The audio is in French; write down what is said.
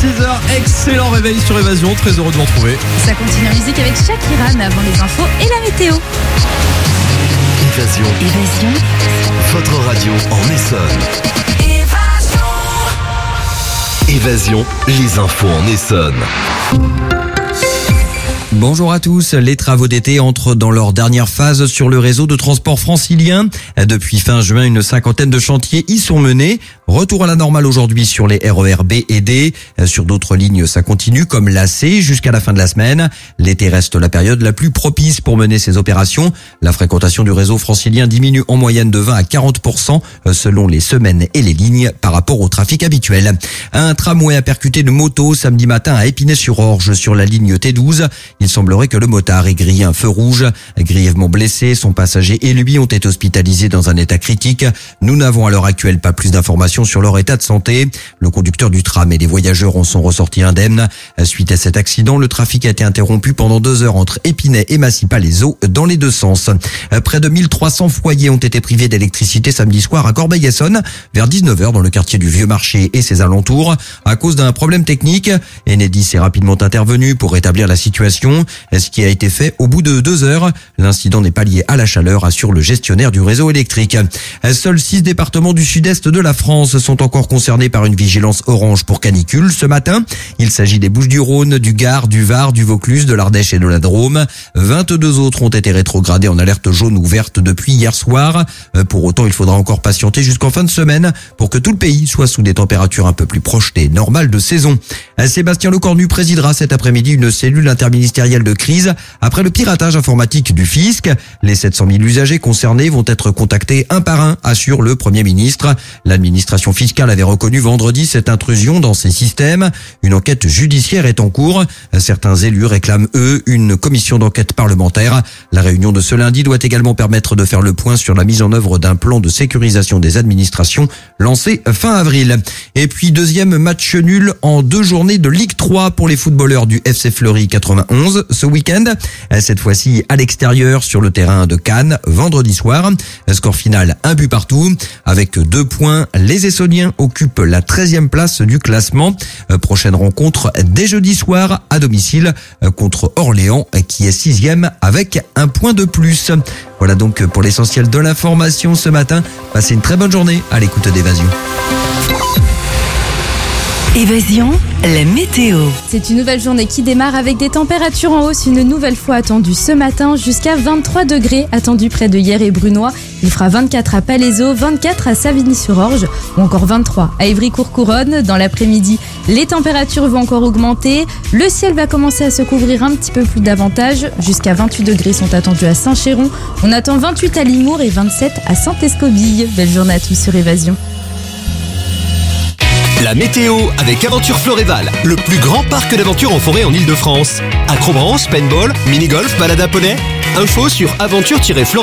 6h, excellent réveil sur Évasion, très heureux de vous retrouver. Ça continue en musique avec Shakira, mais avant les infos et la météo. Évasion, votre radio en Essonne. Évasion, les infos en Essonne. Bonjour à tous, les travaux d'été entrent dans leur dernière phase sur le réseau de transport francilien. Depuis fin juin, une cinquantaine de chantiers y sont menés. Retour à la normale aujourd'hui sur les RER B et D. Sur d'autres lignes, ça continue comme la C jusqu'à la fin de la semaine. L'été reste la période la plus propice pour mener ces opérations. La fréquentation du réseau francilien diminue en moyenne de 20 à 40% selon les semaines et les lignes par rapport au trafic habituel. Un tramway a percuté une moto samedi matin à Épinay-sur-Orge sur la ligne T12. Il semblerait que le motard ait grillé un feu rouge. Grièvement blessé, son passager et lui ont été hospitalisés dans un état critique. Nous n'avons à l'heure actuelle pas plus d'informations sur leur état de santé. Le conducteur du tram et les voyageurs en sont ressortis indemnes. Suite à cet accident, le trafic a été interrompu pendant 2 heures entre Épinay et Massy-Palaiseau dans les deux sens. Près de 1300 foyers ont été privés d'électricité samedi soir à Corbeil-Essonnes vers 19h dans le quartier du Vieux Marché et ses alentours à cause d'un problème technique. Enedis est rapidement intervenu pour rétablir la situation. Ce qui a été fait au bout de 2 heures. L'incident n'est pas lié à la chaleur, assure le gestionnaire du réseau électrique. Seuls 6 départements du sud-est de la France sont encore concernés par une vigilance orange pour canicule ce matin. Il s'agit des Bouches-du-Rhône, du Gard, du Var, du Vaucluse, de l'Ardèche et de la Drôme. 22 autres ont été rétrogradés en alerte jaune ou verte depuis hier soir. Pour autant, il faudra encore patienter jusqu'en fin de semaine pour que tout le pays soit sous des températures un peu plus proches des normales de saison. Sébastien Lecornu présidera cet après-midi une cellule interministérielle de crise après le piratage informatique du fisc. Les 700 000 usagers concernés vont être contactés un par un, assure le Premier ministre. L'administration fiscale avait reconnu vendredi cette intrusion dans ses systèmes. Une enquête judiciaire est en cours. Certains élus réclament, eux, une commission d'enquête parlementaire. La réunion de ce lundi doit également permettre de faire le point sur la mise en œuvre d'un plan de sécurisation des administrations lancé fin avril. Et puis, deuxième match nul en 2 journées de Ligue 3 pour les footballeurs du FC Fleury 91 ce week-end. Cette fois-ci à l'extérieur sur le terrain de Cannes vendredi soir. Score final 1 but partout. Avec 2 points, les Essonniens occupent la 13e place du classement. Prochaine rencontre dès jeudi soir à domicile contre Orléans qui est 6e avec 1 point de plus. Voilà donc pour l'essentiel de l'information ce matin. Passez une très bonne journée à l'écoute d'Évasion. Évasion, la météo. C'est une nouvelle journée qui démarre avec des températures en hausse une nouvelle fois attendues ce matin, jusqu'à 23 degrés attendus près de Hyères et Brunois. Il fera 24 à Palaiseau, 24 à Savigny-sur-Orge ou encore 23 à Évry-Courcouronnes. Dans l'après-midi, les températures vont encore augmenter. Le ciel va commencer à se couvrir un petit peu plus davantage. Jusqu'à 28 degrés sont attendus à Saint-Chéron. On attend 28 à Limours et 27 à Saint-Escobille. Belle journée à tous sur Évasion. La météo avec Aventure Floréval, le plus grand parc d'aventure en forêt en Ile-de-France. Acrobranche, paintball, mini-golf, balade à poney. Info sur aventure-floréval.fr.